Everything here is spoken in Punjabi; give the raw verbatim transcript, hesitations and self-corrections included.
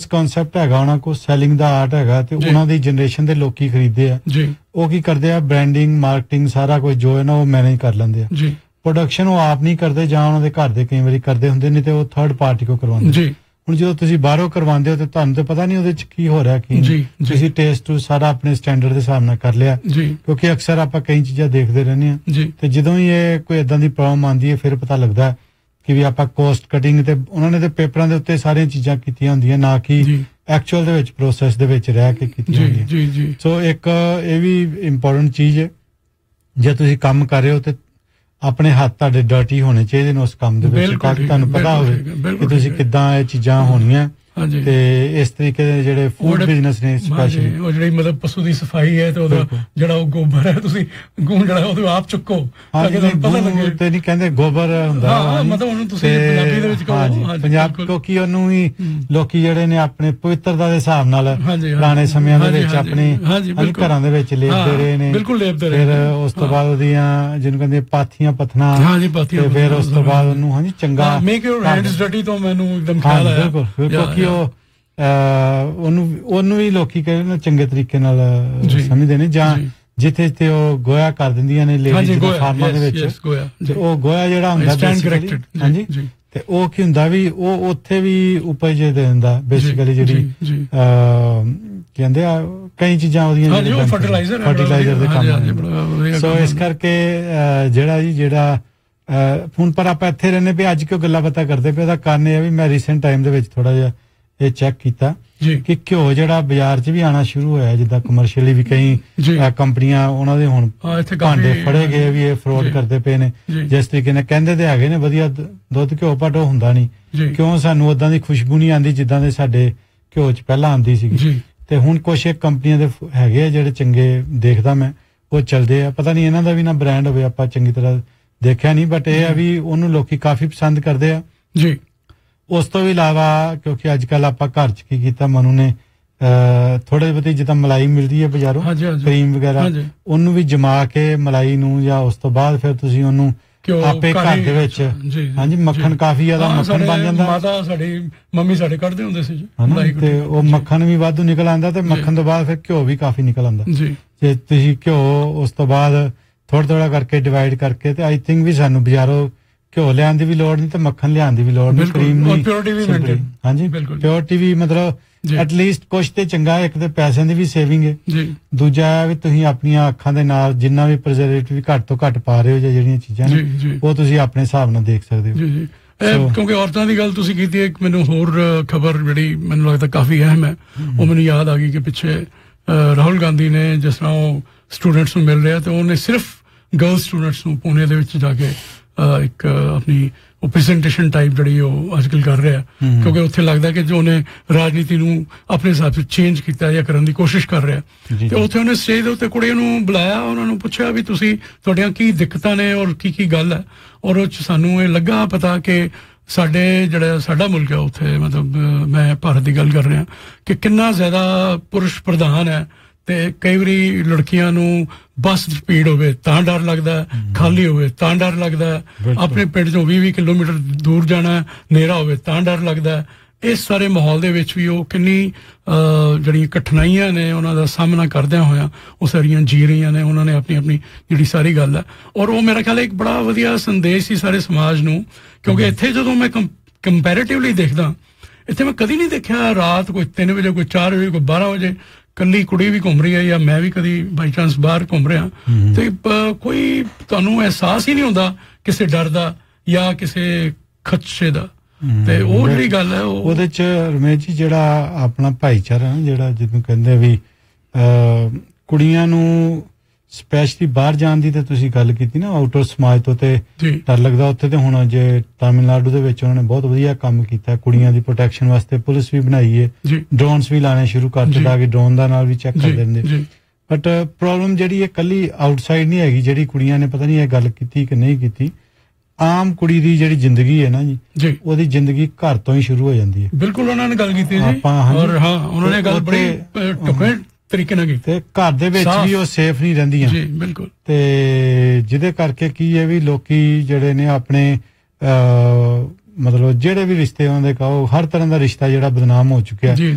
ਕਨਸੈਪਟ ਹੈਗਾ ਉਹਨਾਂ ਕੋਲ, ਸੈਲਿੰਗ ਦਾ ਆਰਟ ਹੈਗਾ, ਤੇ ਉਹਨਾਂ ਦੀ ਜਨਰੇਸ਼ਨ ਦੇ ਲੋਕੀ ਖਰੀਦਦੇ ਆ ਜੀ। ਉਹ ਕੀ ਕਰਦੇ ਆ, ਬ੍ਰਾਂਡਿੰਗ ਮਾਰਕੀਟਿੰਗ ਸਾਰਾ ਕੁਝ ਜੋ ਹੈ ਨਾ ਉਹ ਮੈਨੇਜ ਕਰ ਲੈਂਦੇ ਆ ਜੀ। ਪ੍ਰੋਡਕਸ਼ਨ ਉਹ ਆਪ ਨਹੀਂ ਕਰਦੇ, ਜਾਂ ਉਹਨਾਂ ਦੇ ਘਰ ਦੇ ਕਈ ਵਾਰੀ ਕਰਦੇ ਹੁੰਦੇ, ਨਹੀਂ ਤੇ ਉਹ ਥਰਡ ਪਾਰਟੀ ਕੋ ਕਰਵਾਉਂਦੇ ਜੀ। ਹੁਣ ਜਦੋਂ ਤੁਸੀਂ ਬਾਹਰੋਂ ਕਰਵਾਉਂਦੇ ਹੋ ਤੇ ਤੁਹਾਨੂੰ ਤਾਂ ਪਤਾ ਨਹੀਂ ਉਹਦੇ ਚ ਕੀ ਹੋ ਰਿਹਾ ਕੀ ਨਹੀਂ, ਤੁਸੀਂ ਟੇਸਟ ਸਾਰਾ ਆਪਣੇ ਸਟੈਂਡਰਡ ਦੇ ਹਿਸਾਬ ਨਾਲ ਕਰ ਲਿਆ, ਕਿਉਂਕਿ ਅਕਸਰ ਆਪਾਂ ਕਈ ਚੀਜ਼ਾਂ ਦੇਖਦੇ ਰਹਿੰਦੇ ਆ, ਤੇ ਜਦੋਂ ਹੀ ਇਹ ਕੋਈ ਏਦਾਂ ਦੀ ਪ੍ਰੋਬਲਮ ਆਉਂਦੀ ਹੈ ਫਿਰ ਪਤਾ ਲੱਗਦਾ ਕਿ ਵੀ ਆਪਾਂ ਕੋਸਟ ਕਟਿੰਗ ਤੇ ਉਹਨਾਂ ਨੇ ਤੇ ਪੇਪਰਾਂ ਦੇ ਉੱਤੇ ਸਾਰੀਆਂ ਚੀਜ਼ਾਂ ਕੀਤੀਆਂ ਹੁੰਦੀਆਂ, ਨਾ ਕਿ ਐਕਚੁਅਲ ਦੇ ਵਿੱਚ ਪ੍ਰੋਸੈਸ ਦੇ ਵਿੱਚ ਰਹਿ ਕੇ ਕੀਤੀਆਂ ਹੁੰਦੀਆਂ। ਸੋ ਇੱਕ ਇਹ ਵੀ ਇੰਪੋਰਟੈਂਟ ਚੀਜ਼ ਹੈ, ਜੇ ਤੁਸੀਂ ਕੰਮ ਕਰ ਰਹੇ ਹੋ ਤੇ ਆਪਣੇ ਹੱਥ ਤੁਹਾਡੇ ਡਰਟੀ ਹੋਣੇ ਚਾਹੀਦੇ ਨੇ ਉਸ ਕੰਮ ਦੇ ਵਿੱਚ, ਤਾਂ ਕਿ ਤੁਹਾਨੂੰ ਪਤਾ ਹੋਵੇ ਕਿ ਤੁਸੀਂ ਕਿੱਦਾਂ ਇਹ ਚੀਜ਼ਾਂ ਹੋਣੀਆਂ। ਤੇ ਇਸ ਤਰੀਕੇ ਦੇ ਜਿਹੜੇ ਫੂਡ ਬਿਜ਼ਨਸ ਨੇ ਸਪੈਸ਼ਲੀ ਉਹ ਜਿਹੜੀ ਮਤਲਬ ਪਸ਼ੂ ਦੀ ਸਫਾਈ ਹੈ ਤੇ ਉਹਦਾ ਜਿਹੜਾ ਉਹ ਗੋਬਰ ਹੈ ਤੁਸੀਂ ਗੂੰ ਜਿਹੜਾ ਉਹ ਆਪ ਚੁੱਕੋ ਤਾਂ ਕਿ ਤੁਹਾਨੂੰ ਪਤਾ ਲੱਗੇ। ਤੇ ਨਹੀਂ ਕਹਿੰਦੇ ਗੋਬਰ ਹੁੰਦਾ, ਮਤਲਬ ਉਹਨੂੰ ਤੁਸੀਂ ਪੰਜਾਬੀ ਦੇ ਵਿੱਚ ਕਹੋ ਪੰਜਾਬ, ਕਿਉਂਕਿ ਉਹਨੂੰ ਵੀ ਲੋਕੀ ਜਿਹੜੇ ਨੇ ਆਪਣੇ ਪਵਿੱਤਰਤਾ ਦੇ ਹਿਸਾਬ ਨਾਲ ਪੁਰਾਣੇ ਸਮਿਆਂ ਦੇ ਵਿੱਚ ਆਪਣੇ ਘਰਾਂ ਦੇ ਵਿੱਚ ਲੇਪਦੇ ਰਹੇ ਨੇ, ਫਿਰ ਉਸ ਤੋਂ ਬਾਅਦ ਉਹਦੀਆਂ ਜਿਹਨੂੰ ਕਹਿੰਦੇ ਪਾਥੀਆਂ ਪੱਥਣਾ, ਤੇ ਫਿਰ ਉਸ ਤੋਂ ਬਾਅਦ ਉਹਨੂੰ ਹਾਂਜੀ ਚੰਗਾ ਮੇਕ ਯੂਰ ਹੈਂਡਸ ਡਰਟੀ ਤੋਂ ਮੈਨੂੰ ਇੱਕਦਮ ਖਿਆਲ ਆਇਆ। ਬਿਲਕੁਲ ਬਿਲਕੁਲ ਕਿ ਉਹ ਉਹਨੂੰ ਉਹਨੂੰ ਵੀ ਲੋਕੀ ਕਹਿੰਦੇ ਨੇ ਚੰਗੇ ਤਰੀਕੇ ਨਾਲ ਸਮਝਦੇ ਨੇ, ਜਾਂ ਜਿੱਥੇ ਜਿੱਥੇ ਉਹ ਗੋਇਆ ਕਰ ਦਿੰਦੀਆਂ ਨੇ ਲੇਡੀਜ਼ ਫਾਰਮਾਂ ਦੇ ਵਿੱਚ, ਤੇ ਉਹ ਗੋਇਆ ਜਿਹੜਾ ਹੁੰਦਾ ਹਾਂਜੀ, ਤੇ ਉਹ ਕੀ ਹੁੰਦਾ ਵੀ ਉਹ ਉੱਥੇ ਵੀ ਉਪਜ ਦੇ ਦਿੰਦਾ ਬੇਸਿਕਲੀ, ਜਿਹੜੀ ਕਹਿੰਦੇ ਆ ਕਈ ਚੀਜ਼ਾਂ ਉਹਦੀਆਂ ਫਰਟੀਲਾਈਜ਼ਰ ਫਰਟੀਲਾਈਜ਼ਰ ਦੇ ਕੰਮ। ਸੋ ਇਸ ਕਰਕੇ ਜਿਹੜਾ ਜੀ ਜਿਹੜਾ ਹੁਣ ਪਰ ਆਪਾਂ ਇੱਥੇ ਰਹਿੰਦੇ ਪਏ ਅੱਜ ਕਿਉਂ ਗੱਲਾਂ ਬਾਤਾਂ ਕਰਦੇ ਪਏ, ਉਹਦਾ ਕਾਰਨ ਇਹ ਵੀ ਮੈਂ ਰੀਸੈਂਟ ਟਾਈਮ ਦੇ ਵਿੱਚ ਥੋੜਾ ਜਿਹਾ ਇਹ ਚੈੱਕ ਕੀਤਾ ਕਿ ਘਿਓ ਜਿਹੜਾ ਬਾਜ਼ਾਰ 'ਚ ਵੀ ਆਉਣਾ ਸ਼ੁਰੂ ਹੋਇਆ, ਜਿੱਦਾਂ ਕਮਰਸ਼ੀਅਲੀ ਵੀ ਕਈ ਕੰਪਨੀਆਂ ਉਹਨਾਂ ਦੇ ਹੁਣ ਭਾਂਡੇ ਫੜੇ ਗਏ ਵੀ ਇਹ ਫਰੋਡ ਕਰਦੇ ਪਏ ਨੇ, ਜਿਸ ਤਰੀਕੇ ਨਾਲ ਕਹਿੰਦੇ ਤੇ ਹੈਗੇ ਨੇ ਵਧੀਆ ਦੁੱਧ ਘਿਓ, ਪਰ ਉਹ ਹੁੰਦਾ ਨਹੀਂ। ਕਿਉਂ ਸਾਨੂੰ ਓਦਾਂ ਦੀ ਖੁਸ਼ਬੂ ਨਹੀਂ ਆਉਂਦੀ ਜਿੱਦਾਂ ਦੇ ਸਾਡੇ ਘਿਓ 'ਚ ਪਹਿਲਾਂ ਆਉਂਦੀ ਸੀਗੀ। ਤੇ ਹੁਣ ਕੁਛ ਇੱਕ ਕੰਪਨੀਆਂ ਦੇ ਹੈਗੇ ਆ ਜਿਹੜੇ ਚੰਗੇ ਦੇਖਦਾ ਮੈਂ, ਉਹ ਚੱਲਦੇ ਆ, ਪਤਾ ਨਹੀਂ ਇਹਨਾਂ ਦਾ ਵੀ ਨਾ ਬ੍ਰਾਂਡ ਹੋਵੇ, ਆਪਾਂ ਚੰਗੀ ਤਰ੍ਹਾਂ ਦੇਖਿਆ ਨਹੀਂ, ਬਟ ਇਹ ਆ ਵੀ ਉਹਨੂੰ ਲੋਕੀ ਕਾਫੀ ਪਸੰਦ ਕਰਦੇ ਆ ਜੀ। ਉਸ ਤੋਂ ਵੀ ਇਲਾਵਾ ਕਿਉਂਕਿ ਅੱਜ ਕੱਲ ਆਪਾਂ ਘਰ ਚ ਕੀ ਕੀਤਾ, ਮਨੂ ਨੇ ਥੋੜੇ ਬਹੁਤੀ ਜਿੱਦਾਂ ਮਲਾਈ ਮਿਲਦੀ ਹੈ ਬਾਜ਼ਾਰੋਂ ਕਰੀਮ ਵਗੈਰਾ, ਉਹਨੂੰ ਵੀ ਜਮਾ ਕੇ ਮਲਾਈ ਨੂੰ, ਜਾਂ ਉਸ ਤੋਂ ਬਾਅਦ ਫਿਰ ਤੁਸੀਂ ਉਹਨੂੰ ਆਪੇ ਘਰ ਦੇ ਵਿੱਚ ਹਾਂਜੀ ਮੱਖਣ ਕਾਫੀ ਜ਼ਿਆਦਾ ਮੱਖਣ ਬਣ ਜਾਂਦਾ। ਮਾਤਾ ਸਾਡੀ ਮੰਮੀ ਸਾਡੇ ਕੱਢਦੇ ਹੁੰਦੇ ਸੀ ਤੇ ਉਹ ਮੱਖਣ ਵੀ ਵਾਧੂ ਨਿਕਲ ਆਉਂਦਾ, ਤੇ ਮੱਖਣ ਤੋਂ ਬਾਅਦ ਫਿਰ ਘਿਓ ਵੀ ਕਾਫੀ ਨਿਕਲ ਆਉਂਦਾ। ਜੇ ਤੁਸੀਂ ਘਿਓ ਉਸ ਤੋਂ ਬਾਅਦ ਥੋੜਾ ਥੋੜਾ ਕਰਕੇ ਡਿਵਾਈਡ ਕਰਕੇ, ਤੇ ਆਈ ਥਿੰਕ ਵੀ ਸਾਨੂੰ ਬਾਜ਼ਾਰੋਂ ਘਿਓ ਲਿਆਉਣ ਦੀ ਵੀ ਲੋੜ ਨਹੀਂ ਤੇ ਮੱਖਣ ਲਿਆਉਣ ਦੀ ਵੀ ਲੋੜ ਨਹੀਂ, ਕਰੀਮ ਨਹੀਂ, ਹਾਂਜੀ ਪਿਓਰਿਟੀ ਵੀ ਮਤਲਬ ਐਟਲੀਸਟ ਕੁਛ ਤੇ ਚੰਗਾ, ਇੱਕ ਤੇ ਪੈਸਿਆਂ ਦੀ ਵੀ ਸੇਵਿੰਗ ਹੈ, ਦੂਜਾ ਵੀ ਤੁਸੀਂ ਆਪਣੀਆਂ ਅੱਖਾਂ ਦੇ ਨਾਲ ਜਿੰਨਾ ਵੀ ਪ੍ਰੀਜ਼ਰਵੇਟਿਵ ਘੱਟ ਤੋਂ ਘੱਟ ਪਾ ਰਹੇ ਹੋ, ਜਾਂ ਜਿਹੜੀਆਂ ਚੀਜ਼ਾਂ ਨੇ ਉਹ ਤੁਸੀਂ ਆਪਣੇ ਹਿਸਾਬ ਨਾਲ ਦੇਖ ਸਕਦੇ ਹੋ। ਕਿਉਂਕਿ ਔਰਤਾਂ ਦੀ ਗੱਲ ਤੁਸੀਂ ਕੀਤੀ ਹੈ, ਮੈਨੂੰ ਹੋਰ ਖਬਰ ਜਿਹੜੀ ਮੈਨੂੰ ਲੱਗਦਾ ਕਾਫੀ ਅਹਿਮ ਹੈ, ਉਹ ਮੈਨੂੰ ਯਾਦ ਆ ਗਈ ਕਿ ਪਿੱਛੇ ਰਾਹੁਲ ਗਾਂਧੀ ਨੇ ਜਿਸ ਤਰ੍ਹਾਂ ਉਹ ਸਟੂਡੈਂਟਸ ਨੂੰ ਮਿਲ ਰਿਹਾ, ਤੇ ਉਹਨੇ ਸਿਰਫ ਗਰਲ ਸਟੂਡੈਂਟਸ ਨੂੰ ਪੁਣੇ ਦੇ ਵਿੱਚ ਜਾ ਕੇ ਇੱਕ ਆਪਣੀ ਉਹ ਪ੍ਰੈਜੈਂਟੇਸ਼ਨ ਟਾਈਪ ਜਿਹੜੀ ਉਹ ਅੱਜ ਕੱਲ੍ਹ ਕਰ ਰਿਹਾ, ਕਿਉਂਕਿ ਉੱਥੇ ਲੱਗਦਾ ਕਿ ਜੋ ਉਹਨੇ ਰਾਜਨੀਤੀ ਨੂੰ ਆਪਣੇ ਹਿਸਾਬ ਤੋਂ ਚੇਂਜ ਕੀਤਾ ਜਾਂ ਕਰਨ ਦੀ ਕੋਸ਼ਿਸ਼ ਕਰ ਰਿਹਾ। ਤੇ ਉੱਥੇ ਉਹਨੇ ਸਟੇਜ ਦੇ ਉੱਤੇ ਕੁੜੀਆਂ ਨੂੰ ਬੁਲਾਇਆ, ਉਹਨਾਂ ਨੂੰ ਪੁੱਛਿਆ ਵੀ ਤੁਸੀਂ ਤੁਹਾਡੀਆਂ ਕੀ ਦਿੱਕਤਾਂ ਨੇ ਔਰ ਕੀ ਕੀ ਗੱਲ ਹੈ, ਔਰ ਉਹ 'ਚ ਸਾਨੂੰ ਇਹ ਲੱਗਾ ਪਤਾ ਕਿ ਸਾਡੇ ਜਿਹੜਾ ਸਾਡਾ ਮੁਲਕ ਹੈ ਉੱਥੇ, ਮਤਲਬ ਮੈਂ ਭਾਰਤ ਦੀ ਗੱਲ ਕਰ ਰਿਹਾ, ਕਿ ਕਿੰਨਾ ਜ਼ਿਆਦਾ ਪੁਰਸ਼ ਪ੍ਰਧਾਨ ਹੈ, ਤੇ ਕਈ ਵਾਰੀ ਲੜਕੀਆਂ ਨੂੰ ਬੱਸ ਸਪੀਡ ਹੋਵੇ ਤਾਂ ਡਰ ਲੱਗਦਾ, ਖਾਲੀ ਹੋਵੇ ਤਾਂ ਡਰ ਲੱਗਦਾ, ਆਪਣੇ ਪਿੰਡ ਚੋਂ ਵੀਹ ਵੀਹ ਕਿਲੋਮੀਟਰ ਦੂਰ ਜਾਣਾ ਹਨੇਰਾ ਹੋਵੇ ਤਾਂ ਡਰ ਲੱਗਦਾ। ਇਸ ਸਾਰੇ ਮਾਹੌਲ ਦੇ ਵਿੱਚ ਵੀ ਉਹ ਕਿੰਨੀ ਜਿਹੜੀਆਂ ਕਠਿਨਾਈਆਂ ਨੇ ਉਹਨਾਂ ਦਾ ਸਾਹਮਣਾ ਕਰਦਿਆਂ ਹੋਇਆ ਉਹ ਸਾਰੀਆਂ ਜੀ ਰਹੀਆਂ ਨੇ, ਉਹਨਾਂ ਨੇ ਆਪਣੀ ਆਪਣੀ ਜਿਹੜੀ ਸਾਰੀ ਗੱਲ ਹੈ, ਔਰ ਉਹ ਮੇਰਾ ਖਿਆਲ ਇੱਕ ਬੜਾ ਵਧੀਆ ਸੰਦੇਸ਼ ਸੀ ਸਾਰੇ ਸਮਾਜ ਨੂੰ। ਕਿਉਂਕਿ ਇੱਥੇ ਜਦੋਂ ਮੈਂ ਕੰਪੈਰੇਟਿਵਲੀ ਦੇਖਦਾ, ਇੱਥੇ ਮੈਂ ਕਦੀ ਨਹੀਂ ਦੇਖਿਆ ਰਾਤ ਕੋਈ ਤਿੰਨ ਵਜੇ, ਕੋਈ ਚਾਰ ਵਜੇ, ਕੋਈ ਬਾਰਾਂ ਵਜੇ ਕੱਲੀ ਕੁੜੀ ਵੀ ਘੁੰਮ ਰਹੀ ਹੈ, ਜਾਂ ਮੈਂ ਵੀ ਕਦੀ ਬਾਈ ਚਾਂਸ ਬਾਹਰ ਘੁੰਮ ਰਿਹਾ, ਤੇ ਕੋਈ ਤੁਹਾਨੂੰ ਅਹਿਸਾਸ ਹੀ ਨਹੀਂ ਹੁੰਦਾ ਕਿਸੇ ਡਰ ਦਾ ਜਾਂ ਕਿਸੇ ਖਦਸ਼ੇ ਦਾ। ਤੇ ਉਹ ਜਿਹੜੀ ਗੱਲ ਹੈ ਉਹਦੇ ਚ ਰਮੇਸ਼ ਜੀ ਜਿਹੜਾ ਆਪਣਾ ਭਾਈਚਾਰਾ ਜਿਹੜਾ ਜਿਹਨੂੰ ਕਹਿੰਦੇ ਵੀ ਕੁੜੀਆਂ ਨੂੰ ਸਪੈਸ਼ਲੀ ਬਾਹਰ ਜਾਣ ਦੀ ਤੇ ਤੁਸੀਂ ਗੱਲ ਕੀਤੀ ਨਾ, ਆਊਟਰ ਸਮਾਜ ਤੋਂ ਤੇ ਡਰ ਲੱਗਦਾ ਉੱਥੇ। ਤੇ ਹੁਣ ਜੇ ਤਾਮਿਲਨਾਡੂ ਦੇ ਵਿੱਚ ਉਹਨਾਂ ਨੇ ਬਹੁਤ ਵਧੀਆ ਕੰਮ ਕੀਤਾ, ਕੁੜੀਆਂ ਦੀ ਪ੍ਰੋਟੈਕਸ਼ਨ ਵਾਸਤੇ ਪੁਲਿਸ ਵੀ ਬਣਾਈ ਹੈ, ਡਰੋਨਸ ਵੀ ਲਾਣੇ ਸ਼ੁਰੂ ਕਰ ਦਿੱਤਾ ਕਿ ਡਰੋਨ ਦਾ ਨਾਲ ਵੀ ਚੈੱਕ ਕਰ ਦਿੰਦੇ। ਬਟ ਪ੍ਰੋਬਲਮ ਜਿਹੜੀ ਹੈ ਕੱਲੀ ਆਊਟਸਾਈਡ ਨਹੀਂ ਹੈਗੀ, ਜਿਹੜੀ ਕੁੜੀਆਂ ਨੇ ਪਤਾ ਨਹੀਂ ਇਹ ਗੱਲ ਕੀਤੀ ਕਿ ਨਹੀਂ ਕੀਤੀ, ਆਮ ਕੁੜੀ ਦੀ ਜਿਹੜੀ ਜ਼ਿੰਦਗੀ ਹੈ ਨਾ ਜੀ, ਉਹਦੀ ਜ਼ਿੰਦਗੀ ਘਰ ਤੋਂ ਹੀ ਸ਼ੁਰੂ ਹੋ ਜਾਂਦੀ ਹੈ। ਬਿਲਕੁਲ ਉਹਨਾਂ ਨੇ ਗੱਲ ਕੀਤੀ ਜੀ, ਔਰ ਹਾਂ ਉਹਨਾਂ ਨੇ ਗੱਲ ਬੜੀ ਢੁਕਵੇਂ ਤਰੀਕੇ ਨਾਲ ਕੀਤੀ, ਤੇ ਘਰ ਦੇ ਵਿੱਚ ਵੀ ਉਹ ਸੇਫ ਨਹੀਂ ਰਹਿੰਦੀਆਂ ਜੀ। ਬਿਲਕੁਲ, ਤੇ ਜਿਹਦੇ ਕਰਕੇ ਕੀ ਹੈ ਵੀ ਲੋਕੀ ਜਿਹੜੇ ਨੇ ਆਪਣੇ ਮਤਲਬ ਜਿਹੜੇ ਵੀ ਰਿਸ਼ਤੇ ਉਹਨਾਂ ਦੇ ਕਹੋ, ਹਰ ਤਰ੍ਹਾਂ ਦਾ ਰਿਸ਼ਤਾ ਜਿਹੜਾ ਬਦਨਾਮ ਹੋ ਚੁੱਕਿਆ।